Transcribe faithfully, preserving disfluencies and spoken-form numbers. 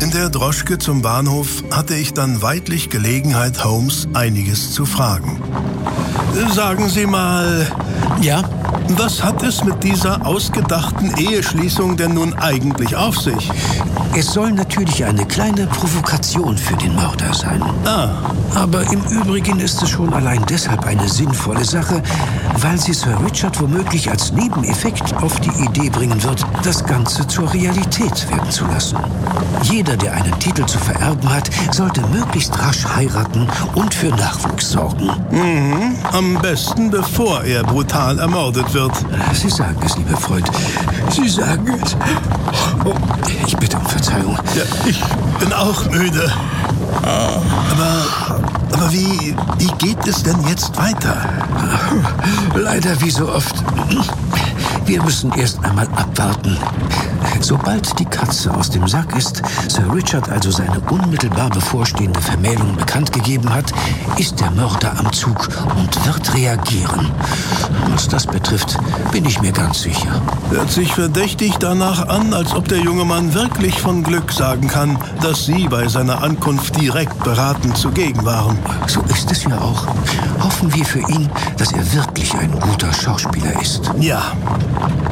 In der Droschke zum Bahnhof hatte ich dann weidlich Gelegenheit, Holmes einiges zu fragen. Sagen Sie mal, Ja? was hat es mit dieser ausgedachten Eheschließung denn nun eigentlich auf sich? Es soll natürlich eine kleine Provokation für den Mörder sein. Ah, Aber im Übrigen ist es schon allein deshalb eine sinnvolle Sache, weil sie Sir Richard womöglich als Nebeneffekt auf die Idee bringen wird, das Ganze zur Realität werden zu lassen. Jeder, der einen Titel zu vererben hat, sollte möglichst rasch heiraten und für Nachwuchs sorgen. mhm. Am besten, bevor er brutal ermordet wird. Sie sagen es, lieber Freund. Sie sagen es. Oh, ich bitte um Verzeihung. Ja, ich bin auch müde. Aber, aber wie, wie geht es denn jetzt weiter? Leider wie so oft. Wir müssen erst einmal abwarten. Sobald die Katze aus dem Sack ist, Sir Richard also seine unmittelbar bevorstehende Vermählung bekannt gegeben hat, ist der Mörder am Zug und wird reagieren. Was das betrifft, bin ich mir ganz sicher. Hört sich verdächtig danach an, als ob der junge Mann wirklich von Glück sagen kann, dass Sie bei seiner Ankunft direkt beratend zugegen waren. So ist es ja auch. Hoffen wir für ihn, dass er wirklich ein guter Schauspieler ist. Ja,